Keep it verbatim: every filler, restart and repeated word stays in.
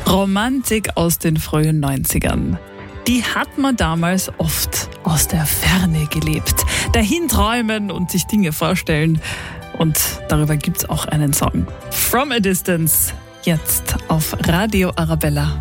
Romantik aus den frühen neunzigern. Die hat man damals oft aus der Ferne gelebt. Dahin träumen und sich Dinge vorstellen. Und darüber gibt's auch einen Song. From a Distance, jetzt auf Radio Arabella.